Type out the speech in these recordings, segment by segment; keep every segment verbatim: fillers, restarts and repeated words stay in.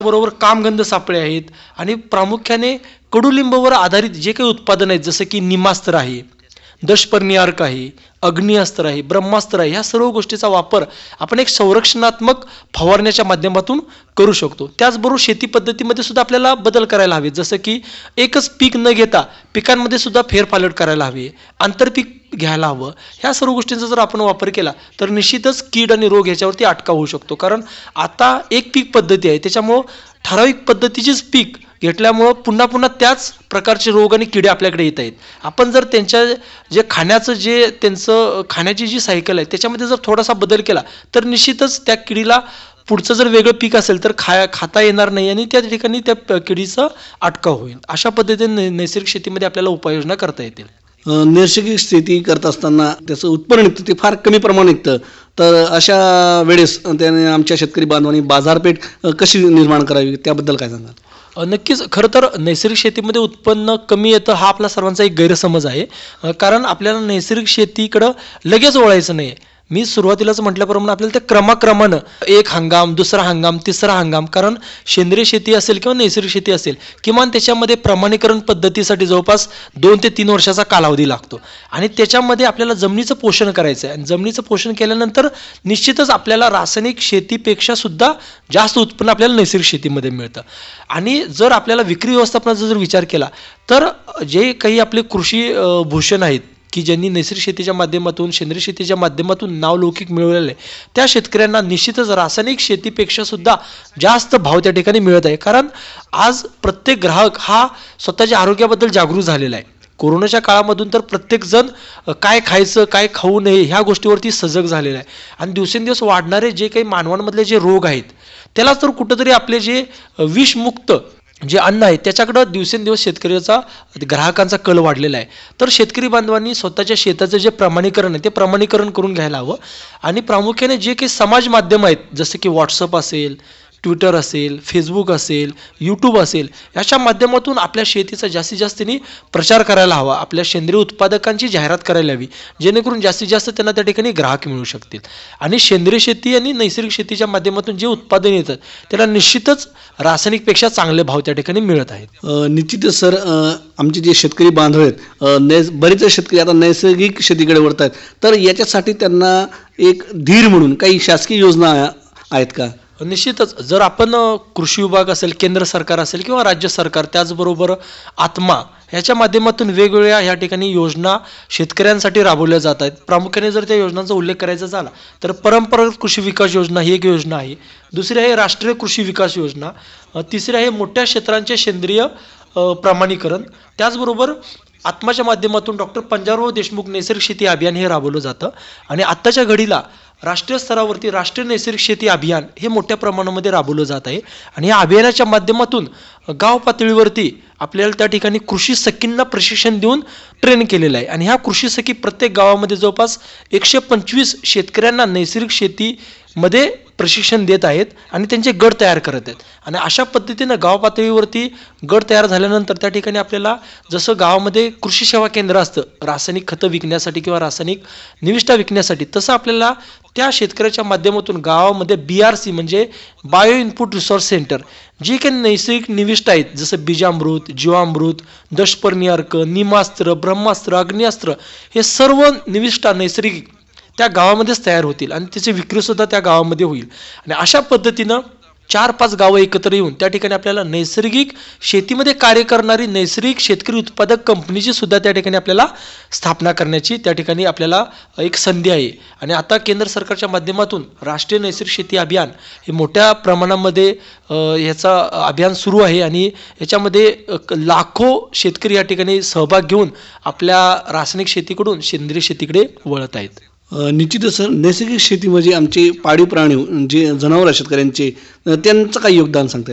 त्याचबरोबर कामगंध सापळे आहेत आणि प्रामुख्याने कडुलिंबावर आधारित जे काही उत्पादन आहेत जसं की निमास्त्र आहे, दशपर्णी अर्क आहे, अग्निअस्त्र आहे, ब्रह्मास्त्र आहे, ह्या सर्व गोष्टीचा वापर आपण एक संरक्षणात्मक फवारण्याच्या माध्यमातून करू शकतो. त्याचबरोबर शेती पद्धतीमध्ये सुद्धा आपल्याला बदल करायला हवे, जसं की एकच पीक न घेता पिकांमध्ये सुद्धा फेरफालट करायला हवे, आंतरपीक घ्यायला हवं. ह्या सर्व गोष्टींचा जर आपण वापर केला तर निश्चितच कीड आणि रोग ह्याच्यावरती अटकाव होऊ शकतो. कारण आता एक पीक पद्धती आहे, त्याच्यामुळं ठराविक पद्धतीचीच पीक घेतल्यामुळं पुन्हा पुन्हा त्याच प्रकारचे रोग आणि किडे आपल्याकडे येत आहेत. आपण जर त्यांच्या जे खाण्याचं जे त्यांचं खाण्याची जी सायकल आहे त्याच्यामध्ये जर थोडासा बदल केला तर निश्चितच त्या किडीला पुढचं जर वेगळं पीक असेल तर खा खाता येणार नाही आणि त्या ठिकाणी त्या किडीचा अटकाव होईल. अशा पद्धतीने नैसर्गिक शेतीमध्ये आपल्याला उपाययोजना करता येतील. नैसर्गिक शेती करत असताना त्याचं उत्पन्न निघतं ते फार कमी प्रमाणात निघतं, तर अशा वेळेस त्याने आमच्या शेतकरी बांधवांनी बाजारपेठ कशी निर्माण करावी त्याबद्दल काय सांगाल? नक्कीच. खरं तर नैसर्गिक शेतीमध्ये उत्पन्न कमी येतं हा आपला सर्वांचा एक गैरसमज आहे. कारण आपल्याला नैसर्गिक शेतीकडं लगेच वळायचं नाही. मी सुरुवातीलाच म्हटल्याप्रमाणे आपल्याला त्या क्रमाक्रमानं एक हंगाम, दुसरा हंगाम, तिसरा हंगाम, कारण सेंद्रिय शेती असेल किंवा नैसर्गिक शेती असेल किमान त्याच्यामध्ये प्रमाणीकरण पद्धतीसाठी जवळपास दोन ते तीन वर्षाचा कालावधी लागतो आणि त्याच्यामध्ये आपल्याला जमिनीचं पोषण करायचं आहे आणि जमिनीचं पोषण केल्यानंतर निश्चितच आपल्याला रासायनिक शेतीपेक्षा सुद्धा जास्त उत्पन्न आपल्याला नैसर्गिक शेतीमध्ये मिळतं. आणि जर आपल्याला विक्री व्यवस्थापनाचा जर विचार केला तर जे काही आपले कृषी भूषण आहेत की ज्यांनी नैसर्गिक शेतीच्या माध्यमातून सेंद्रिय शेतीच्या माध्यमातून नावलौकिक मिळवलेलं आहे त्या शेतकऱ्यांना निश्चितच रासायनिक शेतीपेक्षा सुद्धा जास्त भाव त्या ठिकाणी मिळत आहे. कारण आज प्रत्येक ग्राहक हा स्वतःच्या आरोग्याबद्दल जागरूक झालेला आहे. कोरोनाच्या काळामधून तर प्रत्येकजण काय खायचं काय खाऊ नये ह्या गोष्टीवरती सजग झालेला आहे आणि दिवसेंदिवस वाढणारे जे काही मानवांमधले जे रोग आहेत त्याला तर कुठंतरी आपले जे विषमुक्त जे अन्न आहे त्याच्याकडं दिवसेंदिवस शेतकऱ्याचा ग्राहकांचा कल वाढलेला आहे. तर शेतकरी बांधवांनी स्वतःच्या शेताचं जे प्रमाणीकरण आहे ते प्रमाणीकरण करून घ्यायला हवं आणि प्रामुख्याने जे काही समाज माध्यम आहेत जसं की व्हॉट्सअप असेल, ट्विटर असेल, फेसबुक असेल, यूट्यूब असेल, याच्या माध्यमातून आपल्या शेतीचा जास्तीत जास्त प्रचार करायला हवा. आपल्या सेंद्रिय उत्पादकांची जाहिरात करायला हवी जेणेकरून जास्तीत जास्त त्यांना त्या ठिकाणी ग्राहक मिळू शकतील. आणि सेंद्रिय शेती आणि नैसर्गिक शेतीच्या माध्यमातून जे उत्पादन येतं त्याला निश्चितच रासायनिकपेक्षा चांगले भाव त्या ठिकाणी मिळत आहेत. निश्चितच सर, आमचे जे शेतकरी बांधव आहेत नै बरेच शेतकरी आता नैसर्गिक शेतीकडे वळत आहेत, तर याच्यासाठी त्यांना एक धीर म्हणून काही शासकीय योजना आहेत का? निश्चितच. जर आपण कृषी विभाग असेल, केंद्र सरकार असेल किंवा राज्य सरकार, त्याचबरोबर आत्मा ह्याच्या माध्यमातून वेगवेगळ्या ह्या ठिकाणी योजना शेतकऱ्यांसाठी राबवल्या जात आहेत. प्रामुख्याने जर त्या योजनांचा उल्लेख करायचा झाला तर परंपरागत कृषी विकास योजना ही एक योजना आहे. दुसरी आहे राष्ट्रीय कृषी विकास योजना. तिसरी आहे मोठ्या क्षेत्रांचे सेंद्रिय प्रमाणीकरण. त्याचबरोबर आत्माच्या माध्यमातून डॉक्टर पंजाबराव देशमुख नैसर्गिक शेती अभियान हे राबवलं जातं आणि आत्ताच्या घडीला राष्ट्रीय स्तरावरती राष्ट्रीय नैसर्गिक शेती अभियान हे मोठ्या प्रमाणामध्ये राबवलं जात आहे आणि या अभियानाच्या माध्यमातून गाव पातळीवरती आपल्याला त्या ठिकाणी कृषी सखींना प्रशिक्षण देऊन ट्रेन केलेलं आहे आणि ह्या कृषी सखी प्रत्येक गावामध्ये जवळपास एकशे पंचवीस शेतकऱ्यांना नैसर्गिक शेतीमध्ये प्रशिक्षण देत आहेत आणि त्यांचे गट तयार करत आहेत. आणि अशा पद्धतीनं गाव पातळीवरती गट तयार झाल्यानंतर त्या ठिकाणी आपल्याला जसं गावामध्ये कृषी सेवा केंद्र असतं रासायनिक खतं विकण्यासाठी किंवा रासायनिक निविष्ठा विकण्यासाठी, तसं आपल्याला त्या शेतकऱ्याच्या माध्यमातून गावामध्ये बी आर सी म्हणजे बायो इनपुट रिसोर्स सेंटर जी काही नैसर्गिक निविष्ठा आहेत जसं बीजामृत, जीवामृत, दशपर्णी अर्क, निमास्त्र, ब्रह्मास्त्र, अग्निअस्त्र हे सर्व निविष्ठा नैसर्गिक त्या गावामध्येच तयार होतील आणि त्याची विक्रीसुद्धा त्या गावामध्ये होईल. आणि अशा पद्धतीनं चार पाच गावं एकत्र येऊन त्या ठिकाणी आपल्याला नैसर्गिक शेतीमध्ये कार्य करणारी नैसर्गिक शेतकरी उत्पादक कंपनीची सुद्धा त्या ठिकाणी आपल्याला स्थापना करण्याची त्या ठिकाणी आपल्याला एक संधी आहे. आणि आता केंद्र सरकारच्या माध्यमातून राष्ट्रीय नैसर्गिक शेती अभियान हे मोठ्या प्रमाणामध्ये ह्याचा अभियान सुरू आहे आणि याच्यामध्ये लाखो शेतकरी या ठिकाणी सहभाग घेऊन आपल्या रासायनिक शेतीकडून सेंद्रिय शेतीकडे वळत आहेत. निश्चितच सर, नैसर्गिक शेती म्हणजे आमचे पाळीव प्राणी जे जनावर शेतकऱ्यांचे त्यांचं काही योगदान सांगता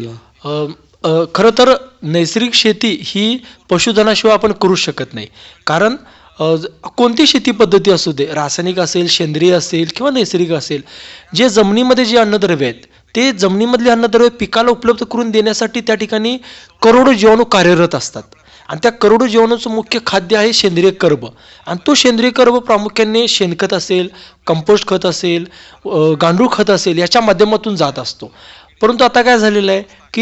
येईल? खरं तर नैसर्गिक शेती ही पशुधनाशिवाय आपण करू शकत नाही. कारण कोणती शेती पद्धती असू दे, रासायनिक असेल, सेंद्रिय असेल किंवा नैसर्गिक असेल, जे जमिनीमध्ये जे अन्नद्रव्य आहेत ते जमिनीमधले अन्नद्रव्य पिकाला उपलब्ध करून देण्यासाठी त्या ठिकाणी करोडो जीवाणू कार्यरत असतात आणि त्या करोडो जीवाणूचं मुख्य खाद्य आहे सेंद्रिय कर्ब. आणि तो सेंद्रिय कर्ब प्रामुख्याने शेणखत असेल, कंपोस्ट खत असेल, गांडूळ खत असेल याच्या माध्यमातून जात असतो. परंतु आता काय झालेलं आहे की